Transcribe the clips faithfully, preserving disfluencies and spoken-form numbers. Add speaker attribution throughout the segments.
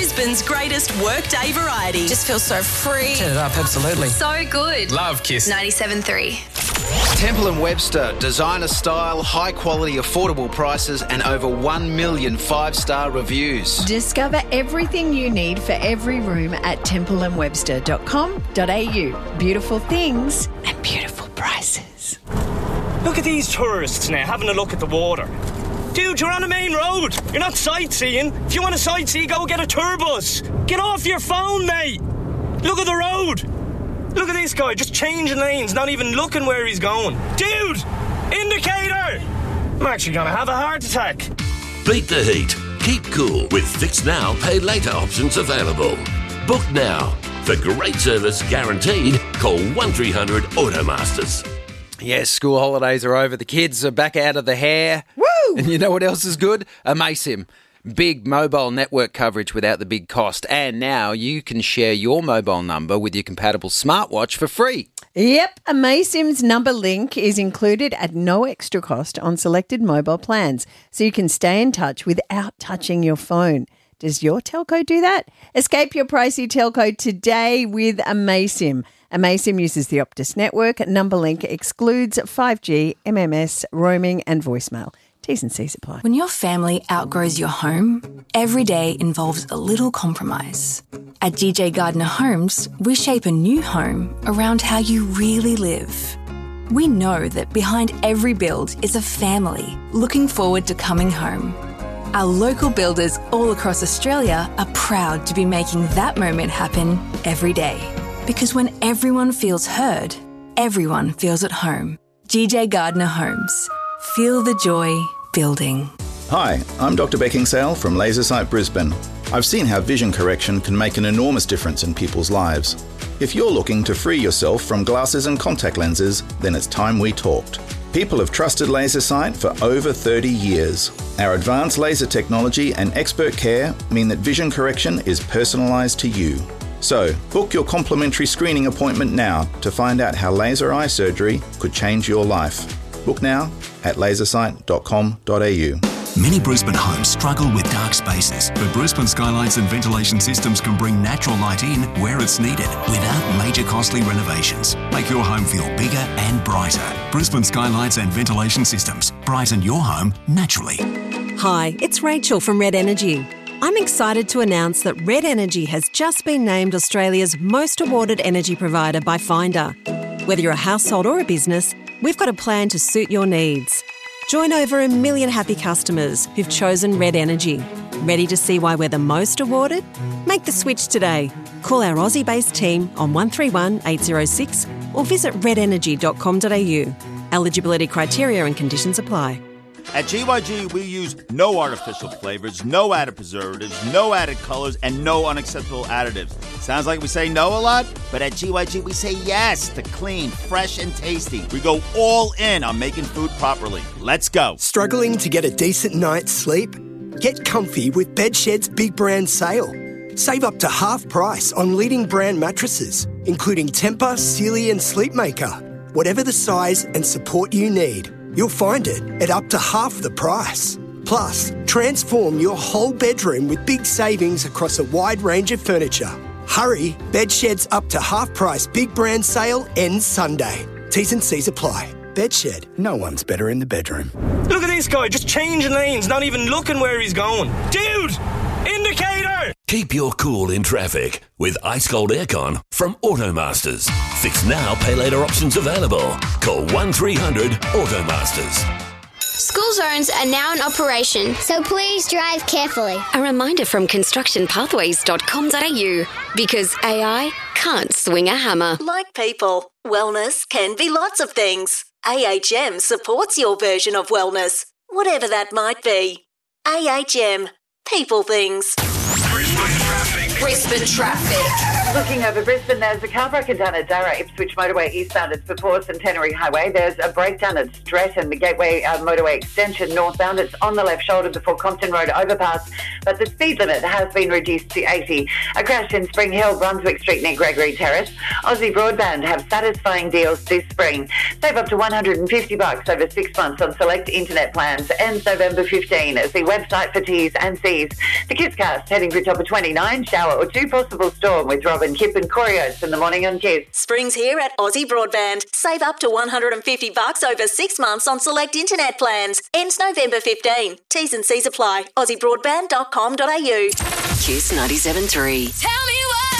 Speaker 1: Brisbane's greatest workday variety.
Speaker 2: Just feels so free.
Speaker 3: Turn it up, absolutely.
Speaker 2: So good.
Speaker 3: Love Kiss.
Speaker 2: ninety-seven point three.
Speaker 4: Temple and Webster, designer style, high quality, affordable prices and over one million five-star reviews.
Speaker 5: Discover everything you need for every room at temple and webster dot com dot a u. Beautiful things and beautiful prices.
Speaker 6: Look at these tourists now having a look at the water. Dude, you're on a main road. You're not sightseeing. If you want to sightsee, go get a tour bus. Get off your phone, mate. Look at the road. Look at this guy, just changing lanes, not even looking where he's going. Dude! Indicator! I'm actually going to have a heart attack.
Speaker 7: Beat the heat. Keep cool with Fix Now, Pay Later options available. Book now. For great service guaranteed, call one three hundred Automasters.
Speaker 4: Yes, school holidays are over. The kids are back out of the hair.
Speaker 5: Woo!
Speaker 4: And you know what else is good? Amasim. Big mobile network coverage without the big cost. And now you can share your mobile number with your compatible smartwatch for free.
Speaker 5: Yep, Amasim's number link is included at no extra cost on selected mobile plans, so you can stay in touch without touching your phone. Does your telco do that? Escape your pricey telco today with Amasim. Amasim uses the Optus network. Number link excludes five G, M M S, roaming and voicemail. T's and C's apply.
Speaker 8: When your family outgrows your home, every day involves a little compromise. At G J Gardner Homes, we shape a new home around how you really live. We know that behind every build is a family looking forward to coming home. Our local builders all across Australia are proud to be making that moment happen every day. Because when everyone feels heard, everyone feels at home. G J Gardner Homes. Feel the joy building.
Speaker 9: Hi, I'm Doctor Beckingsale from LaserSight Brisbane. I've seen how vision correction can make an enormous difference in people's lives. If you're looking to free yourself from glasses and contact lenses, then it's time we talked. People have trusted LaserSight for over thirty years. Our advanced laser technology and expert care mean that vision correction is personalised to you. So, book your complimentary screening appointment now to find out how laser eye surgery could change your life. Book now at lasersight dot com dot a u.
Speaker 10: Many Brisbane homes struggle with dark spaces, but Brisbane Skylights and Ventilation Systems can bring natural light in where it's needed without major costly renovations. Make your home feel bigger and brighter. Brisbane Skylights and Ventilation Systems. Brighten your home naturally.
Speaker 11: Hi, it's Rachel from Red Energy. I'm excited to announce that Red Energy has just been named Australia's most awarded energy provider by Finder. Whether you're a household or a business, we've got a plan to suit your needs. Join over a million happy customers who've chosen Red Energy. Ready to see why we're the most awarded? Make the switch today. Call our Aussie-based team on one three one, eight zero six or visit red energy dot com dot a u. Eligibility criteria and conditions apply.
Speaker 12: At G Y G, we use no artificial flavors, no added preservatives, no added colors, and no unacceptable additives. Sounds like we say no a lot, but at G Y G, we say yes to clean, fresh, and tasty. We go all in on making food properly. Let's go.
Speaker 13: Struggling to get a decent night's sleep? Get comfy with Bedshed's Big Brand Sale. Save up to half price on leading brand mattresses, including Tempur, Sealy, and Sleepmaker. Whatever the size and support you need, you'll find it at up to half the price. Plus, transform your whole bedroom with big savings across a wide range of furniture. Hurry, Bedshed's up to half price Big Brand Sale ends Sunday. T's and C's apply. Bedshed, no one's better in the bedroom.
Speaker 6: Look at this guy, just changing lanes, not even looking where he's going. Dude! Indicator!
Speaker 7: Keep your cool in traffic with Ice Cold Aircon from Automasters. Fix now, pay later options available. Call one three hundred Automasters.
Speaker 14: School zones are now in operation, so please drive carefully.
Speaker 15: A reminder from construction pathways dot com dot a u, because A I can't swing a hammer.
Speaker 16: Like people, wellness can be lots of things. A H M supports your version of wellness, whatever that might be. A H M, people things.
Speaker 17: Brisbane traffic.
Speaker 2: Brisbane traffic.
Speaker 3: Looking over Brisbane, there's a car broken down at Darra Ipswich Motorway eastbound at before Centenary Highway. There's a breakdown at Stretton, the Gateway uh, Motorway extension northbound. It's on the left shoulder before Compton Road overpass, but the speed limit has been reduced to eighty. A crash in Spring Hill, Brunswick Street near Gregory Terrace. Aussie Broadband have satisfying deals this spring. Save up to one hundred fifty bucks over six months on select internet plans. Ends November fifteenth. See website for T's and C's. The Kisscast heading for top of twenty-nine. Shower or two possible storm with Robin, Kip and Corey Oates in the morning on Kiss.
Speaker 16: Spring's here at Aussie Broadband. Save up to one hundred fifty bucks over six months on select internet plans. Ends November fifteenth. T's and C's apply. aussie broadband dot com dot a u.
Speaker 15: Kiss ninety-seven point three.
Speaker 2: Tell me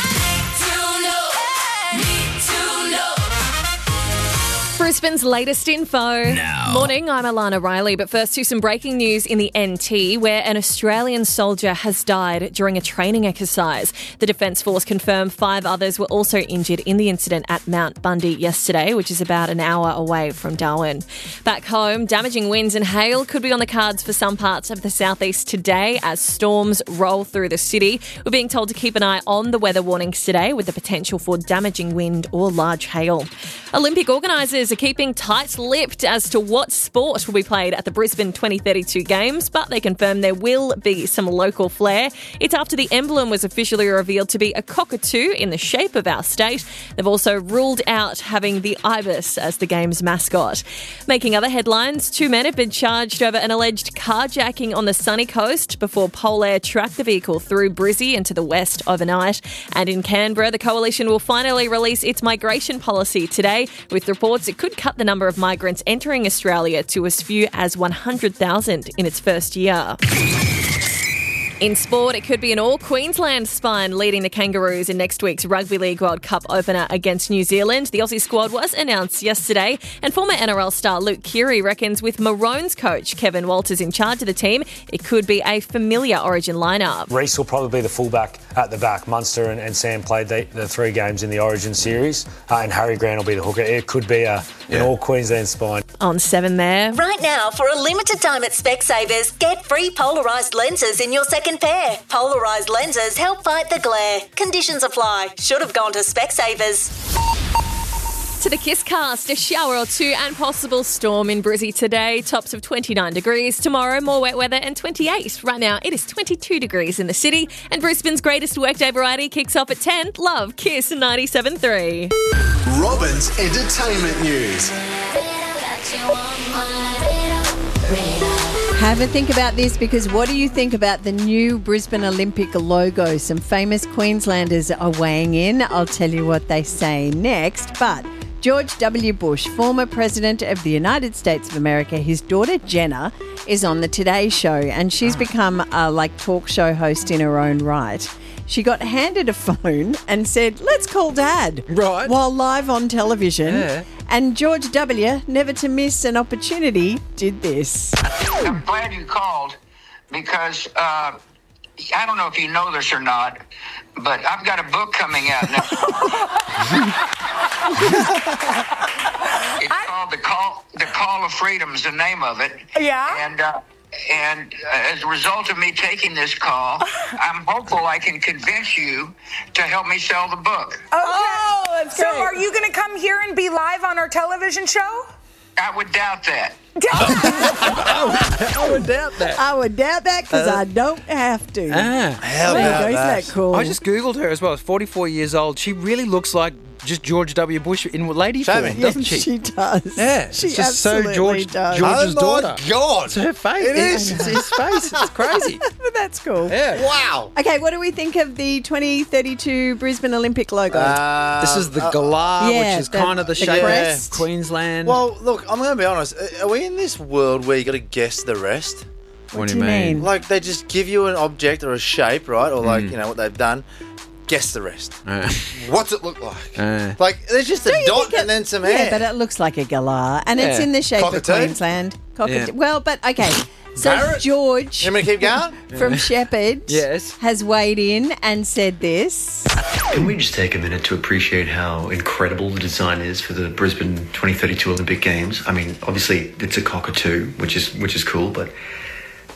Speaker 17: Brisbane's latest info.
Speaker 4: Now.
Speaker 17: Morning, I'm Alana Riley, but first to some breaking news in the N T, where an Australian soldier has died during a training exercise. The Defence Force confirmed five others were also injured in the incident at Mount Bundy yesterday, which is about an hour away from Darwin. Back home, damaging winds and hail could be on the cards for some parts of the southeast today as storms roll through the city. We're being told to keep an eye on the weather warnings today with the potential for damaging wind or large hail. Olympic organisers are keeping tight-lipped as to what sport will be played at the Brisbane twenty thirty-two Games, but they confirm there will be some local flair. It's after the emblem was officially revealed to be a cockatoo in the shape of our state. They've also ruled out having the ibis as the Games mascot. Making other headlines, two men have been charged over an alleged carjacking on the sunny coast before Polair tracked the vehicle through Brizzy into the west overnight. And in Canberra, the coalition will finally release its migration policy today, with reports it could cut the number of migrants entering Australia to as few as one hundred thousand in its first year. In sport, it could be an all-Queensland spine leading the Kangaroos in next week's Rugby League World Cup opener against New Zealand. The Aussie squad was announced yesterday, and former N R L star Luke Keary reckons with Maroons coach Kevin Walters in charge of the team, it could be a familiar Origin lineup.
Speaker 18: Reece will probably be the fullback at the back. Munster and, and Sam played the, the three games in the Origin series, uh, and Harry Grant will be the hooker. It could be a, yeah. an all-Queensland spine.
Speaker 17: On seven there.
Speaker 16: Right now, for a limited time at Specsavers, get free polarised lenses in your second pair. Polarised lenses help fight the glare. Conditions apply. Should have gone to Specsavers.
Speaker 17: To the Kisscast, a shower or two and possible storm in Brizzy today. Tops of twenty-nine degrees. Tomorrow, more wet weather and twenty-eight. Right now, it is twenty-two degrees in the city. And Brisbane's greatest workday variety kicks off at ten. Love, Kiss ninety-seven point three.
Speaker 19: Robin's entertainment news.
Speaker 5: Have a think about this, because what do you think about the new Brisbane Olympic logo? Some famous Queenslanders are weighing in. I'll tell you what they say next. But George W. Bush, former president of the United States of America, his daughter Jenna is on the Today Show, and she's become a like talk show host in her own right. She got handed a phone and said, "Let's call Dad."
Speaker 4: Right.
Speaker 5: While live on television.
Speaker 4: Yeah.
Speaker 5: And George W., never to miss an opportunity, did this.
Speaker 20: I'm glad you called because uh, I don't know if you know this or not, but I've got a book coming out next month. It's called The Call The Call of Freedom is the name of it.
Speaker 21: Yeah.
Speaker 20: And uh, and uh, as a result of me taking this call, I'm hopeful I can convince you to help me sell the book.
Speaker 21: Okay. Oh, that's so great. Are you going to come here and be live on our television show?
Speaker 20: I would doubt that.
Speaker 4: I would doubt that.
Speaker 5: I would doubt that because
Speaker 4: Uh,
Speaker 5: I don't have to.
Speaker 4: Ah,
Speaker 5: how about that? Isn't that cool?
Speaker 4: I just Googled her as well. forty-four years old. She really looks like just George W. Bush in lady form,
Speaker 5: Yeah,
Speaker 4: doesn't she?
Speaker 5: She does.
Speaker 4: Yeah,
Speaker 5: She
Speaker 4: it's just so
Speaker 5: absolutely
Speaker 4: George,
Speaker 5: does.
Speaker 4: George's
Speaker 5: Oh my
Speaker 4: daughter.
Speaker 5: God.
Speaker 4: It's her face.
Speaker 5: It is.
Speaker 4: It's his face. It's crazy.
Speaker 5: But that's cool.
Speaker 4: Yeah.
Speaker 19: Wow.
Speaker 5: Okay, what do we think of the twenty thirty-two Brisbane Olympic logo?
Speaker 19: Uh,
Speaker 4: This is the
Speaker 19: uh,
Speaker 4: galah,
Speaker 5: yeah,
Speaker 4: which is
Speaker 5: the-
Speaker 4: kind of the,
Speaker 5: the
Speaker 4: shape
Speaker 5: crest.
Speaker 4: of Queensland.
Speaker 22: Well, look, I'm going to be honest. Are we in this world where you got to guess the rest?
Speaker 4: What do you mean?
Speaker 22: Like they just give you an object or a shape, right? Or like
Speaker 4: Mm.
Speaker 22: you know what they've done. Guess the rest.
Speaker 4: Uh,
Speaker 22: What's it look like?
Speaker 4: uh,
Speaker 22: Like there's just a
Speaker 5: Don't you
Speaker 22: dot
Speaker 5: think it-
Speaker 22: and then some
Speaker 5: Yeah,
Speaker 22: hair.
Speaker 5: but it looks like a galah, and it's
Speaker 22: Yeah.
Speaker 5: in the shape
Speaker 22: Cockatoo?
Speaker 5: of Queensland. Cockatoo.
Speaker 22: Yeah.
Speaker 5: Well, but okay. So
Speaker 22: Barrett?
Speaker 5: George,
Speaker 22: You want me to keep going?
Speaker 5: from Shepherd,
Speaker 4: Yes.
Speaker 5: has weighed in and said this.
Speaker 23: Can we just take a minute to appreciate how incredible the design is for the Brisbane twenty thirty-two Olympic Games? I mean, obviously it's a cockatoo, which is which is cool, but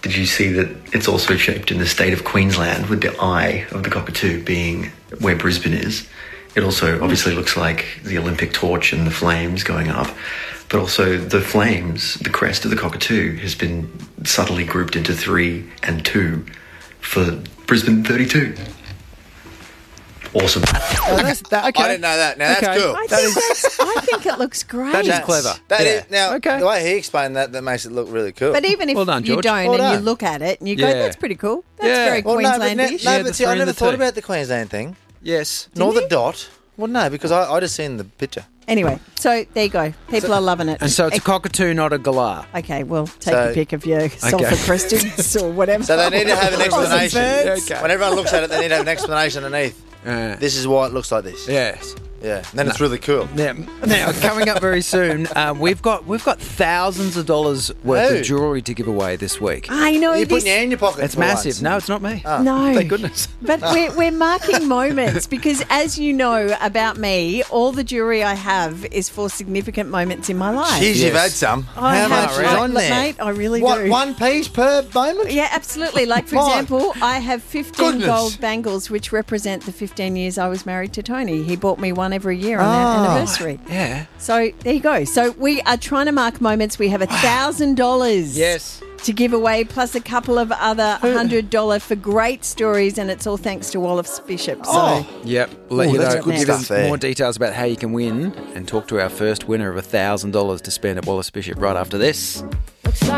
Speaker 23: Did you see that it's also shaped in the state of Queensland with the eye of the cockatoo being where Brisbane is? It also obviously looks like the Olympic torch and the flames going up, but also the flames, the crest of the cockatoo has been subtly grouped into three and two for Brisbane thirty-two. Awesome.
Speaker 22: Oh, that's, that, okay. I didn't know that. Now
Speaker 5: Okay.
Speaker 22: that's cool.
Speaker 5: I think, that's, I think it looks great.
Speaker 22: That is clever. That Yeah. is- now,
Speaker 5: Okay.
Speaker 22: the way he explained that, that makes it look really cool.
Speaker 5: But even if
Speaker 22: Well done,
Speaker 5: you
Speaker 22: George.
Speaker 5: don't
Speaker 22: Well
Speaker 5: and you
Speaker 22: done.
Speaker 5: look at it and you go,
Speaker 22: Yeah.
Speaker 5: that's pretty cool. That's
Speaker 22: Yeah.
Speaker 5: very
Speaker 22: Well, no, but ne-
Speaker 5: Queenslandish.
Speaker 22: No, but see, I never thought about the Queensland thing.
Speaker 4: Yes.
Speaker 22: Nor the dot. Well, no, because I, I just seen the picture.
Speaker 5: Anyway, so there you go. People are loving it.
Speaker 4: And so it's a cockatoo, not a galah.
Speaker 5: Okay, well, take
Speaker 22: So-
Speaker 5: your pick of your sulphur crystals or whatever.
Speaker 22: So they need to have an
Speaker 5: Awesome
Speaker 22: explanation.
Speaker 5: birds.
Speaker 22: When everyone looks at it, they need to have an explanation underneath. This is why it looks like this.
Speaker 4: Yes.
Speaker 22: Yeah. And then it's really cool.
Speaker 4: Now, now coming up very soon, um, we've got we've got thousands of dollars worth
Speaker 22: Oh.
Speaker 4: of jewellery to give away this week.
Speaker 5: I know.
Speaker 22: You're
Speaker 5: this-
Speaker 22: putting your hand in your pocket.
Speaker 4: It's
Speaker 22: for
Speaker 4: massive.
Speaker 22: once.
Speaker 4: No, it's not me.
Speaker 22: Oh.
Speaker 5: No.
Speaker 4: Thank goodness.
Speaker 5: But we're, we're marking moments because, as you know about me, all the jewellery I have is for significant moments in my life.
Speaker 22: Jeez, you've had some.
Speaker 5: I
Speaker 22: How
Speaker 5: have,
Speaker 22: much is
Speaker 5: like,
Speaker 22: on there?
Speaker 5: mate, I really
Speaker 22: what,
Speaker 5: do.
Speaker 22: One piece per moment?
Speaker 5: Yeah, absolutely. Like, for
Speaker 22: My
Speaker 5: example, I have fifteen
Speaker 22: goodness.
Speaker 5: gold bangles which represent the fifteen years I was married to Tony. He bought me one every year on our
Speaker 22: Oh.
Speaker 5: anniversary.
Speaker 4: Yeah.
Speaker 5: So there you go. So we are trying to mark moments. We have a thousand dollars.
Speaker 4: Yes.
Speaker 5: To give away, plus a couple of other hundred dollar for great stories, and it's all thanks to Wallace Bishop. So
Speaker 22: Oh.
Speaker 4: Yep. We'll let
Speaker 22: Ooh,
Speaker 4: you
Speaker 22: that's
Speaker 4: know.
Speaker 22: good
Speaker 4: Give
Speaker 22: stuff
Speaker 4: us
Speaker 22: there.
Speaker 4: more details about how you can win and talk to our first winner of a thousand dollars to spend at Wallace Bishop right after this.